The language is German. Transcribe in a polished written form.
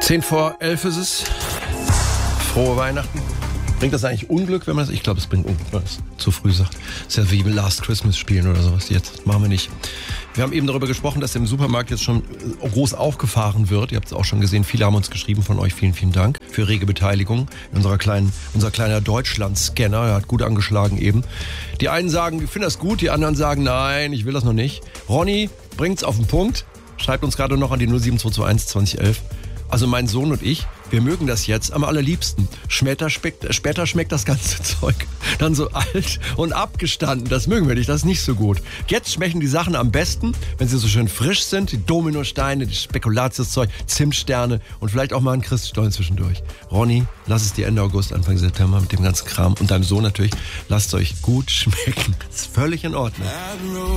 10:10 ist es. Frohe Weihnachten. Bringt das eigentlich Unglück, wenn man das... Ich glaube, es bringt Unglück, wenn man das zu früh sagt. Das ist ja wie Last Christmas spielen oder sowas. Jetzt machen wir nicht. Wir haben eben darüber gesprochen, dass im Supermarkt jetzt schon groß aufgefahren wird. Ihr habt es auch schon gesehen. Viele haben uns geschrieben von euch. Vielen, vielen Dank für rege Beteiligung. Unser kleiner Deutschland-Scanner hat gut angeschlagen eben. Die einen sagen, ich finde das gut. Die anderen sagen, nein, ich will das noch nicht. Ronny bringt's auf den Punkt. Schreibt uns gerade noch an die 07221 2011. Also mein Sohn und ich, wir mögen das jetzt am allerliebsten. Später schmeckt das ganze Zeug dann so alt und abgestanden. Das mögen wir nicht, das ist nicht so gut. Jetzt schmecken die Sachen am besten, wenn sie so schön frisch sind. Die Dominosteine, die Spekulatiuszeug, Zimtsterne und vielleicht auch mal ein Christstollen zwischendurch. Ronny, lass es dir Ende August, Anfang September mit dem ganzen Kram. Und deinem Sohn natürlich, lasst es euch gut schmecken. Das ist völlig in Ordnung.